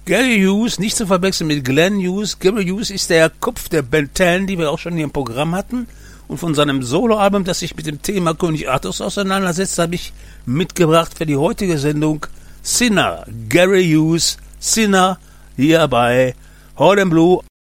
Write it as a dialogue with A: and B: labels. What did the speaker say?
A: Gary Hughes, nicht zu verwechseln mit Glenn Hughes. Gary Hughes ist der Kopf der Band Tan, die wir auch schon hier im Programm hatten. Und von seinem Soloalbum, das sich mit dem Thema König Artus auseinandersetzt, habe ich mitgebracht für die heutige Sendung Sinner. Gary Hughes, Sinner, hier bei Hall & Blue.